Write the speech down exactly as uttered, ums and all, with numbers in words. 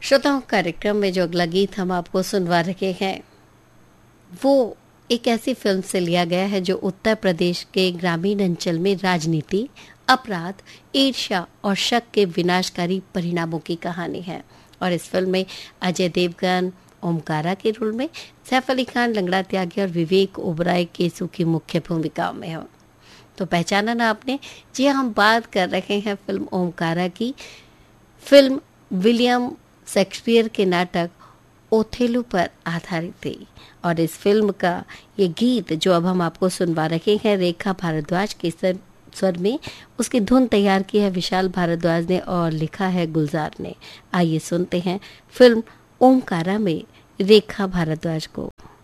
श्रोताओं, कार्यक्रम में जो अगला गीत हम आपको सुनवा रहे हैं वो एक ऐसी फिल्म से लिया गया है जो उत्तर प्रदेश के ग्रामीण अंचल में राजनीति, अपराध, ईर्ष्या और शक के विनाशकारी परिणामों की कहानी है। और इस फिल्म में अजय देवगन ओमकारा के रोल में, सैफ अली खान लंगड़ा त्यागी और विवेक ओबराय केसु की मुख्य भूमिकाओं में हो। तो पहचाना ना आपने? जी, हम बात कर रहे हैं फिल्म ओमकारा की। फिल्म विलियम शेक्सपियर के नाटक ओथेलो पर आधारित थी और इस फिल्म का ये गीत जो अब हम आपको सुनवा रहे हैं रेखा भारद्वाज के स्वर में, उसकी धुन तैयार की है विशाल भारद्वाज ने और लिखा है गुलजार ने। आइए सुनते हैं फिल्म ओमकारा में रेखा भारद्वाज को।